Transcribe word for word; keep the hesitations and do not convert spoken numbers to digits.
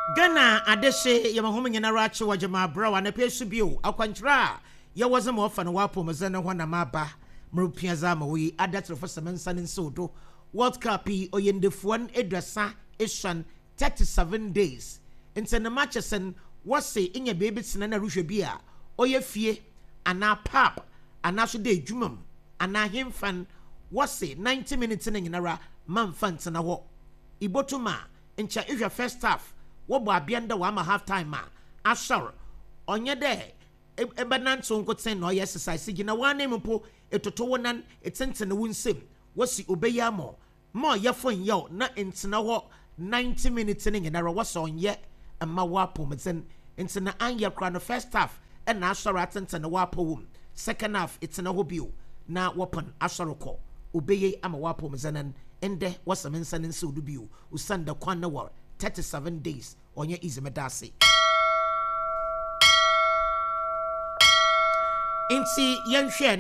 Ghana adeshe yamahome nyina rache wajama brawa na pesu bio akwantra ya waza mo fa na wapo mazana ho na maba mrupia za ma wi adatro for semensa nsodo World Cup oyendefuan edwasa eshan thirty-seven days into the matchesen wase inya baby tsena na ruhwe bia oye fie ana pap ana so de dwumam ana hemfan wase ninety minutes na nyinara manfa ntena ho ibotuma ncha ihwe first half wobo abianda wa ma half time ma ashar onye de ebenanto nkoten no exercise gina wane mpo etoto wonan etentene wunsem wasi obeya mo mo yefon yo na entena ho ninety minutes ni nyinara wasa onye amma wapo meten entena anya kra no first half and na ashar atentene wapo wum second half etena ho bio na weapon asharoko obeye ama wapo mezanan ende wasa mensanin se odubio usanda kwan na war thirty-seven days onye izemedase inti yenhwe